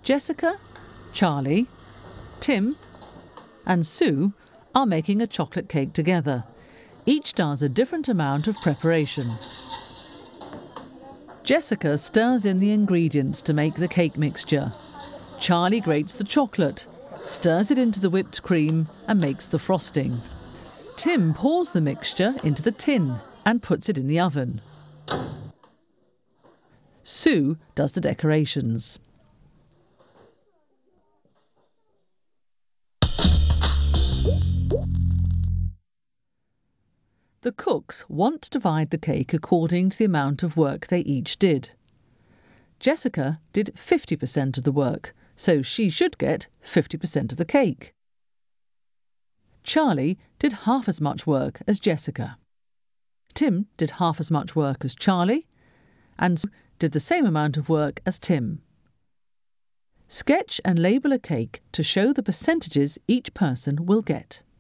Jessica, Charlie, Tim and Sue are making a chocolate cake together. Each does a different amount of preparation. Jessica stirs in the ingredients to make the cake mixture. Charlie grates the chocolate, stirs it into the whipped cream and makes the frosting. Tim pours the mixture into the tin and puts it in the oven. Sue does the decorations. The cooks want to divide the cake according to the amount of work they each did. Jessica did 50% of the work, so she should get 50% of the cake. Charlie did half as much work as Jessica. Tim did half as much work as Charlie, and Sue did the same amount of work as Tim. Sketch and label a cake to show the percentages each person will get.